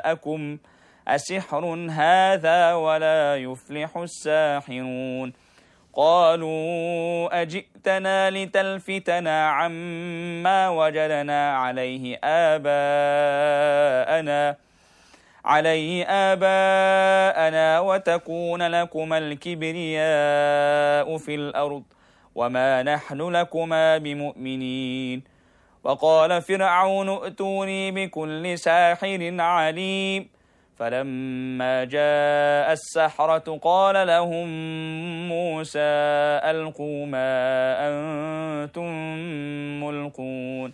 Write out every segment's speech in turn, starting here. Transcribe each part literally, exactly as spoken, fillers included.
جاءكم أسحر هذا ولا يفلح الساحرون قالوا أجئتنا لتلفتنا عما وجدنا عليه آباءنا عليه آباءنا وتكون لكما الكبرياء في الأرض وما نحن لكما بمؤمنين وقال فرعون ائتوني بكل ساحر عليم فلما جاء السحرة قال لهم موسى ألقوا ما أنتم ملقون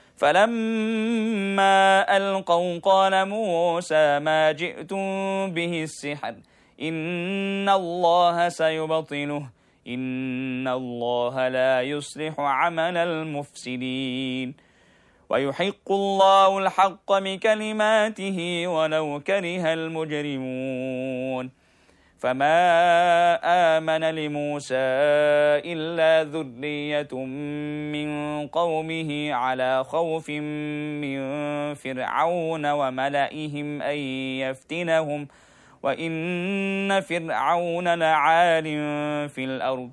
فلما ألقوا قال موسى ما جئتم به السحر إن الله سيبطله إن الله لا يصلح عمل المفسدين ويحق الله الحق بكلماته ولو كره المجرمون فما آمن لموسى إلا ذرية من قومه على خوف من فرعون وملئهم أن يفتنهم وإن فرعون لعال في الأرض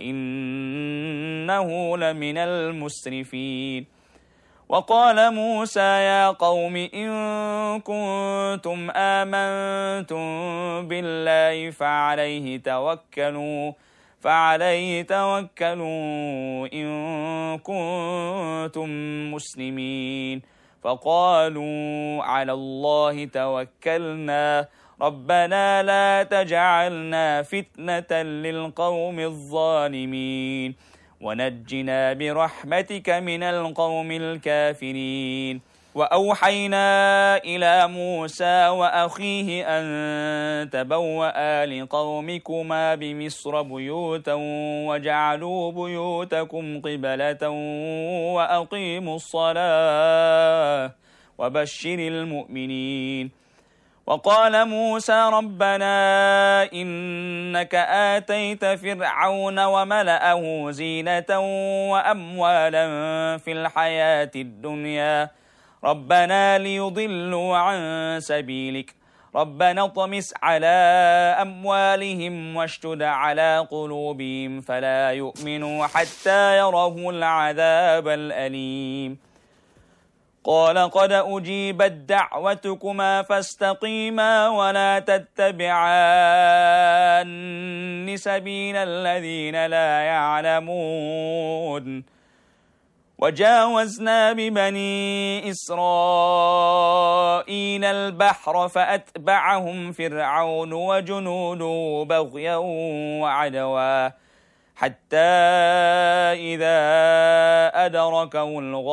وإنه لمن المسرفين وقال موسى يا قوم إن كنتم آمنتم بالله فعليه توكلوا فعليه توكلوا إن كنتم مسلمين فقالوا على الله توكلنا ربنا لا تجعلنا فتنة للقوم الظالمين ونجنا برحمتك من القوم الكافرين وأوحينا إلى موسى وأخيه أن تبوأ لقومكما بمصر بيوتا وجعلوا بيوتكم قبلة وأقيموا الصلاة وبشر المؤمنين وقال موسى ربنا إنك آتيت فرعون وملأه زينة وأموالا في الحياة الدنيا ربنا ليضلوا عن سبيلك ربنا اطمس على أموالهم واشتد على قلوبهم فلا يؤمنوا حتى يروا العذاب الأليم قال قد أجيبت دعوتكما فاستقيما ولا تتبعان سبيل الذين لا يعلمون وجاوزنا ببني إسرائيل البحر فأتبعهم فرعون وجنوده بغيا وعدوا حتى إذا أدركوا الغرق